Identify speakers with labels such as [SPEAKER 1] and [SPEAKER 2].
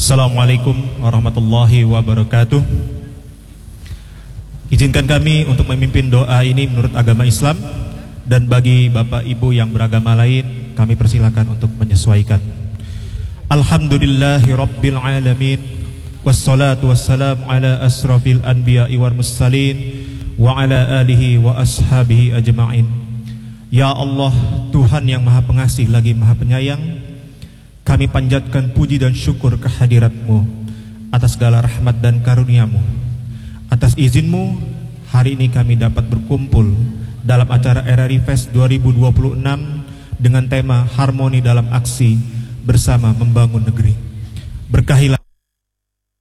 [SPEAKER 1] Assalamualaikum warahmatullahi wabarakatuh. Izinkan kami untuk memimpin doa ini menurut agama Islam, dan bagi bapak ibu yang beragama lain kami persilakan untuk menyesuaikan. Alhamdulillahi rabbil alamin, wassalatu wassalamu ala asrafil anbiya'i wal mursalin wa ala alihi wa ashabihi ajma'in. Ya Allah, Tuhan yang maha pengasih lagi maha penyayang, kami panjatkan puji dan syukur kehadirat-Mu atas segala rahmat dan karunia-Mu. Atas izin-Mu, hari ini kami dapat berkumpul dalam acara RRI Fest 2026 dengan tema Harmoni dalam Aksi Bersama Membangun Negeri. Berkahilah